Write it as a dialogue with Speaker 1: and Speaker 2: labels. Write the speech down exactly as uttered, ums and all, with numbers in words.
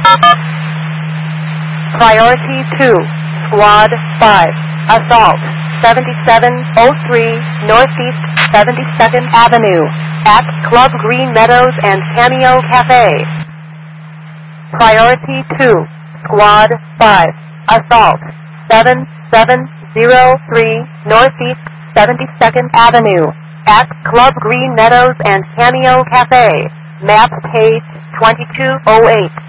Speaker 1: Priority two, Squad five, Assault, seventy-seven oh three Northeast seventy-second Avenue, at Club Green Meadows and Cameo Cafe. Priority two, Squad five, Assault, seven seven oh three Northeast seventy-second Avenue, at Club Green Meadows and Cameo Cafe. Map page twenty-two oh eight.